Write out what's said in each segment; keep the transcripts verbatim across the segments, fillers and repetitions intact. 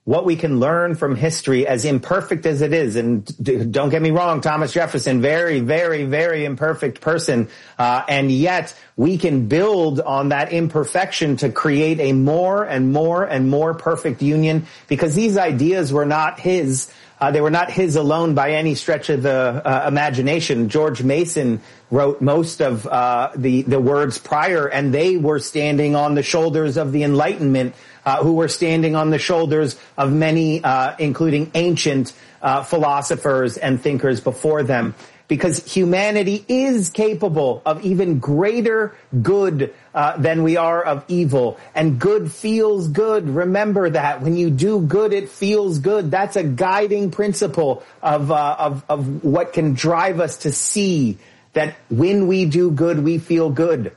what we can learn from history, as imperfect as it is. And d- don't get me wrong, Thomas Jefferson, very, very, very imperfect person. Uh, and yet we can build on that imperfection to create a more and more and more perfect union, because these ideas were not his. Uh, they were not his alone by any stretch of the uh, imagination. George Mason wrote most of uh, the, the words prior, and they were standing on the shoulders of the Enlightenment, uh, who were standing on the shoulders of many, uh, including ancient uh, philosophers and thinkers before them. Because humanity is capable of even greater good uh, than we are of evil. And good feels good. Remember that. When you do good, it feels good. That's a guiding principle of, uh, of, of what can drive us to see that when we do good, we feel good.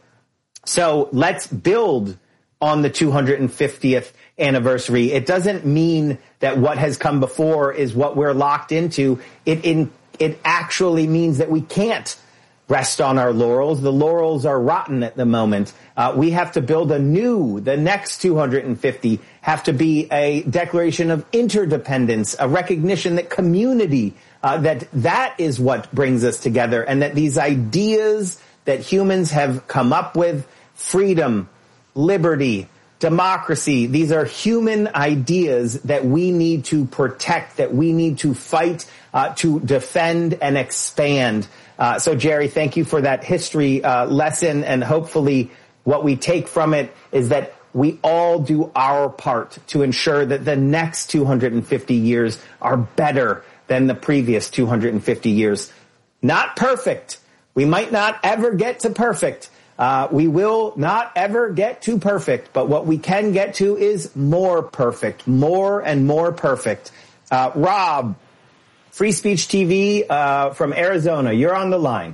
So let's build on the two hundred fiftieth anniversary. It doesn't mean that what has come before is what we're locked into. It in It actually means that we can't rest on our laurels. The laurels are rotten at the moment. Uh, we have to build a new, the next two hundred fifty have to be a declaration of interdependence, a recognition that community, uh, that that is what brings us together, and that these ideas that humans have come up with, freedom, liberty, democracy, these are human ideas that we need to protect, that we need to fight uh, to defend and expand. Uh, so, Jerry, thank you for that history uh, lesson, and hopefully what we take from it is that we all do our part to ensure that the next two hundred fifty years are better than the previous two hundred fifty years. Not perfect. We might not ever get to perfect. Uh, we will not ever get to perfect, but what we can get to is more perfect, more and more perfect. Uh, Rob, Free Speech T V uh, from Arizona, you're on the line.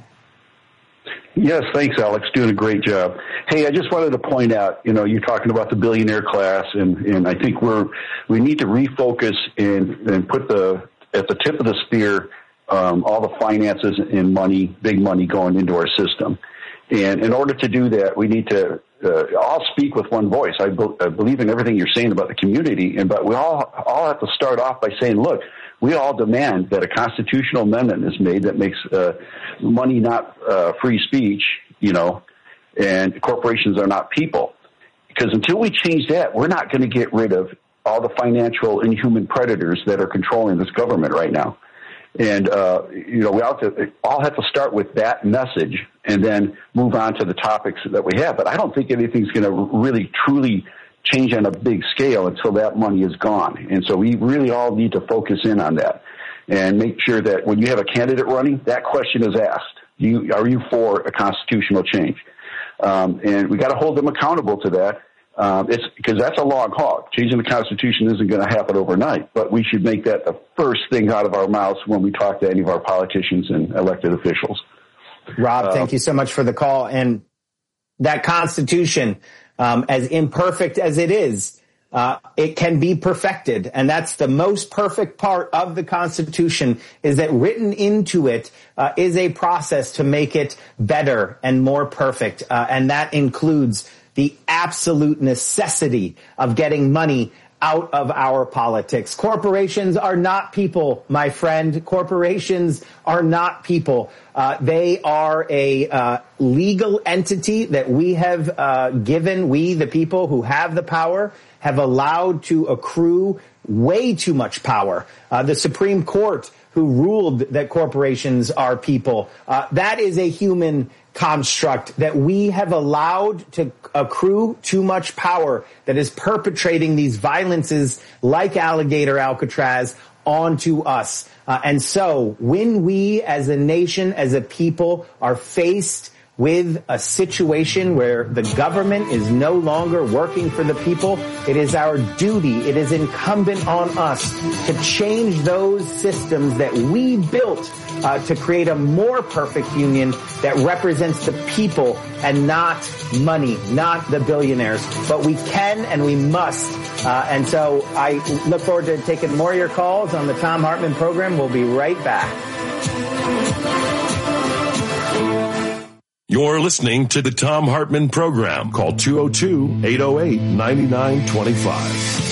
Yes, thanks, Alex. Doing a great job. Hey, I just wanted to point out, you know, you're talking about the billionaire class, and, and I think we're we need to refocus and, and put the at the tip of the spear um, all the finances and money, big money going into our system. And in order to do that, we need to uh, all speak with one voice. I, be- I believe in everything you're saying about the community, and but we all all have to start off by saying, look, we all demand that a constitutional amendment is made that makes uh, money not uh, free speech, you know, and corporations are not people. Because until we change that, we're not going to get rid of all the financial and human predators that are controlling this government right now. And, uh, you know, we all have, to, all have to start with that message and then move on to the topics that we have. But I don't think anything's going to really, truly change on a big scale until that money is gone. And so we really all need to focus in on that and make sure that when you have a candidate running, that question is asked. You, are you for a constitutional change? Um, and we got to hold them accountable to that. Um, it's because that's a long haul. Changing the Constitution isn't going to happen overnight, but we should make that the first thing out of our mouths when we talk to any of our politicians and elected officials. Rob, uh, thank you so much for the call. And that Constitution, um, as imperfect as it is, uh, it can be perfected. And that's the most perfect part of the Constitution, is that written into it uh, is a process to make it better and more perfect. Uh, and that includes the absolute necessity of getting money out of our politics. Corporations are not people, my friend. Corporations are not people. Uh, they are a uh, legal entity that we have uh, given, we, the people who have the power, have allowed to accrue way too much power. Uh, the Supreme Court, who ruled that corporations are people, uh, that is a human construct that we have allowed to accrue too much power, that is perpetrating these violences like Alligator Alcatraz onto us. Uh, and so when we as a nation, as a people, are faced with a situation where the government is no longer working for the people, it is our duty, it is incumbent on us to change those systems that we built uh, to create a more perfect union that represents the people and not money, not the billionaires. But we can and we must. Uh, and so I look forward to taking more of your calls on the Thom Hartmann program. We'll be right back. You're listening to the Thom Hartmann program. Call two oh two, eight oh eight, nine nine two five.